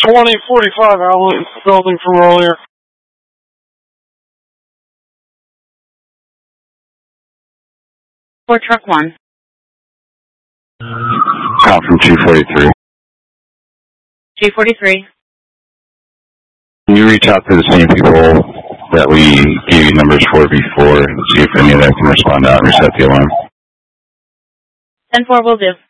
2045 outlet building from earlier. For truck 1. Call from 243. 243. Can you reach out to the same people that we gave you numbers for before, see if any of them can respond out and reset the alarm? 10-4 will do.